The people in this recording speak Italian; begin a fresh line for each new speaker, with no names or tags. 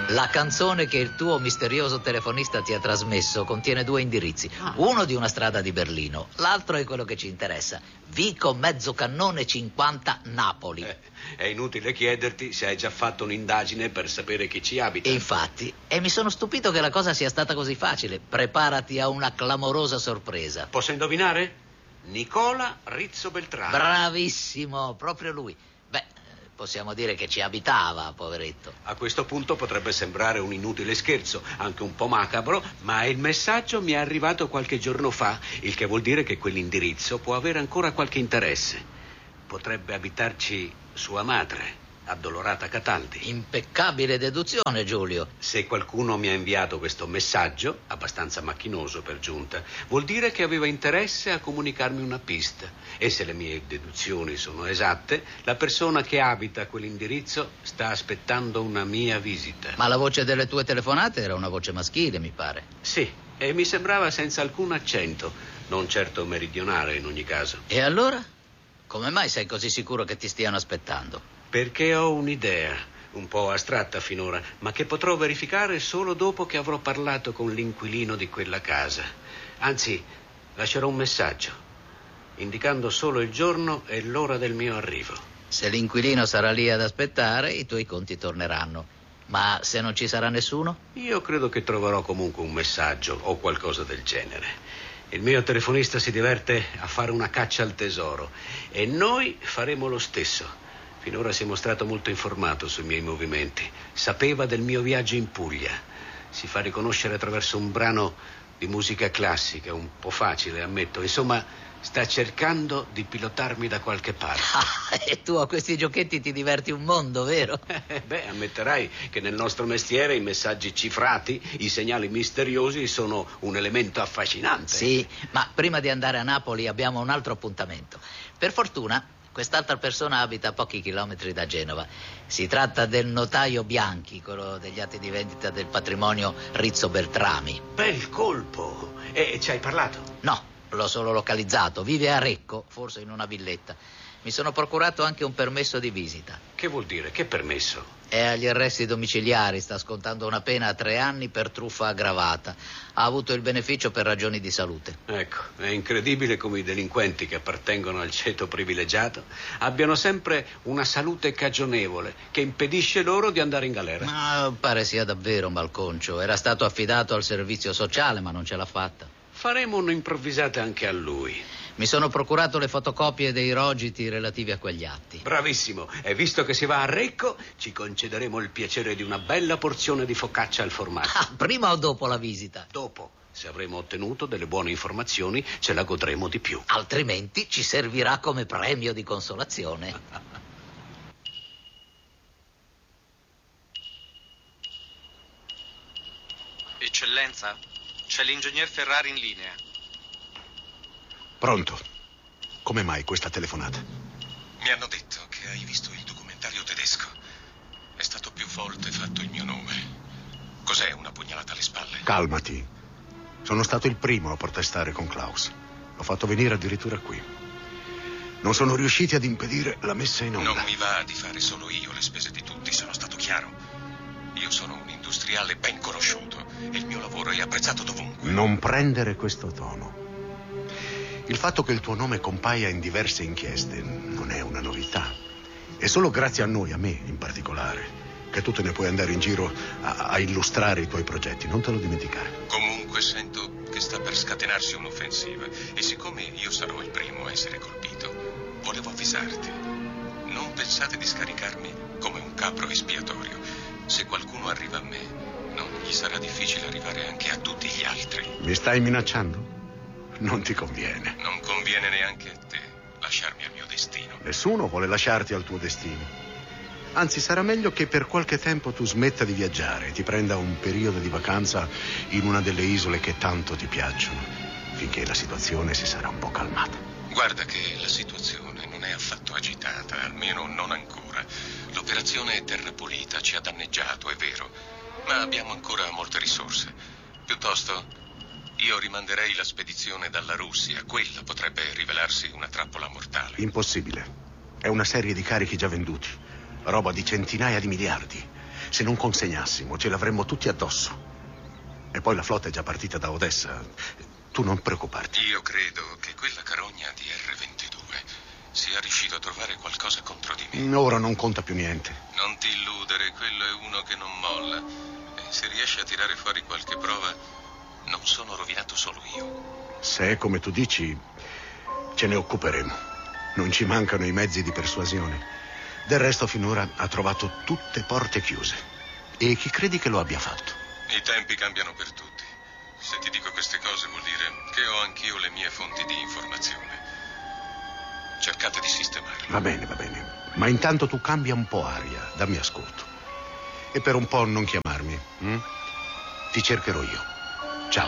La canzone che il tuo misterioso telefonista ti ha trasmesso contiene 2 indirizzi. Uno di una strada di Berlino, l'altro è quello che ci interessa. Vico Mezzocannone 50, Napoli.
È inutile chiederti se hai già fatto un'indagine per sapere chi ci abita.
Infatti, e mi sono stupito che la cosa sia stata così facile. Preparati a una clamorosa sorpresa.
Posso indovinare? Nicola Rizzo Beltrame.
Bravissimo, proprio lui. Beh, possiamo dire che ci abitava, poveretto.
A questo punto potrebbe sembrare un inutile scherzo, anche un po' macabro, ma il messaggio mi è arrivato qualche giorno fa, il che vuol dire che quell'indirizzo può avere ancora qualche interesse. Potrebbe abitarci sua madre, Addolorata Cataldi.
Impeccabile deduzione, Giulio.
Se qualcuno mi ha inviato questo messaggio, abbastanza macchinoso per giunta, vuol dire che aveva interesse a comunicarmi una pista. E se le mie deduzioni sono esatte, la persona che abita quell'indirizzo sta aspettando una mia visita.
Ma la voce delle tue telefonate era una voce maschile, mi pare.
Sì, e mi sembrava senza alcun accento, non certo meridionale in ogni caso.
E allora? Come mai sei così sicuro che ti stiano aspettando?
Perché ho un'idea, un po' astratta finora, ma che potrò verificare solo dopo che avrò parlato con l'inquilino di quella casa. Anzi, lascerò un messaggio, indicando solo il giorno e l'ora del mio arrivo.
Se l'inquilino sarà lì ad aspettare, i tuoi conti torneranno. Ma se non ci sarà nessuno?
Io credo che troverò comunque un messaggio o qualcosa del genere. Il mio telefonista si diverte a fare una caccia al tesoro e noi faremo lo stesso. Finora si è mostrato molto informato sui miei movimenti. Sapeva del mio viaggio in Puglia. Si fa riconoscere attraverso un brano di musica classica, un po' facile, ammetto. Insomma, sta cercando di pilotarmi da qualche parte.
E tu a questi giochetti ti diverti un mondo, vero?
Beh, ammetterai che nel nostro mestiere i messaggi cifrati, i segnali misteriosi sono un elemento affascinante.
Sì, ma prima di andare a Napoli abbiamo un altro appuntamento. Per fortuna, quest'altra persona abita a pochi chilometri da Genova. Si tratta del notaio Bianchi, quello degli atti di vendita del patrimonio Rizzo Beltrami.
Bel colpo! E ci hai parlato?
No, l'ho solo localizzato. Vive a Recco, forse in una villetta. Mi sono procurato anche un permesso di visita.
Che vuol dire? Che permesso?
È agli arresti domiciliari, sta scontando una pena a 3 anni per truffa aggravata. Ha avuto il beneficio per ragioni di salute.
Ecco, è incredibile come i delinquenti che appartengono al ceto privilegiato abbiano sempre una salute cagionevole che impedisce loro di andare in galera.
Ma pare sia davvero malconcio. Era stato affidato al servizio sociale, ma non ce l'ha fatta.
Faremo un'improvvisata anche a lui.
Mi sono procurato le fotocopie dei rogiti relativi a quegli atti.
Bravissimo. E visto che si va a Recco, ci concederemo il piacere di una bella porzione di focaccia al formaggio.
Prima o dopo la visita?
Dopo. Se avremo ottenuto delle buone informazioni, ce la godremo di più.
Altrimenti ci servirà come premio di consolazione.
Eccellenza, c'è l'ingegner Ferrari in linea.
Pronto? Come mai questa telefonata?
Mi hanno detto che hai visto il documentario tedesco. È stato più volte fatto il mio nome. Cos'è una pugnalata alle spalle?
Calmati. Sono stato il primo a protestare con Klaus. L'ho fatto venire addirittura qui. Non sono riusciti ad impedire la messa in onda.
Non mi va di fare solo io le spese di tutti, sono stato chiaro. Io sono un industriale ben conosciuto e il mio lavoro è apprezzato dovunque.
Non prendere questo tono. Il fatto che il tuo nome compaia in diverse inchieste non è una novità. È solo grazie a noi, a me in particolare, che tu te ne puoi andare in giro a illustrare i tuoi progetti. Non te lo dimenticare.
Comunque sento che sta per scatenarsi un'offensiva e siccome io sarò il primo a essere colpito, volevo avvisarti. Non pensate di scaricarmi come un capro espiatorio. Se qualcuno arriva a me, non gli sarà difficile arrivare anche a tutti gli altri.
Mi stai minacciando? Non ti conviene.
Non conviene neanche a te lasciarmi al mio destino.
Nessuno vuole lasciarti al tuo destino. Anzi, sarà meglio che per qualche tempo tu smetta di viaggiare e ti prenda un periodo di vacanza in una delle isole che tanto ti piacciono, finché la situazione si sarà un po' calmata.
Guarda che la situazione non è affatto agitata, almeno non ancora. L'operazione Terra Pulita ci ha danneggiato, è vero, ma abbiamo ancora molte risorse. Piuttosto, io rimanderei la spedizione dalla Russia. Quella potrebbe rivelarsi una trappola mortale.
Impossibile. È una serie di carichi già venduti. Roba di centinaia di miliardi. Se non consegnassimo, ce l'avremmo tutti addosso. E poi la flotta è già partita da Odessa. Tu non preoccuparti.
Io credo che quella carogna di R-22 sia riuscito a trovare qualcosa contro di me.
Ora non conta più niente.
Non ti illudere, quello è uno che non molla. E se riesce a tirare fuori qualche prova, non sono rovinato solo io.
Se è come tu dici, ce ne occuperemo. Non ci mancano i mezzi di persuasione. Del resto finora ha trovato tutte porte chiuse. E chi credi che lo abbia fatto?
I tempi cambiano per tutti. Se ti dico queste cose vuol dire che ho anch'io le mie fonti di informazione. Cercate di sistemarle.
Va bene, va bene. Ma intanto tu cambia un po' aria, dammi ascolto. E per un po' non chiamarmi. Ti cercherò io.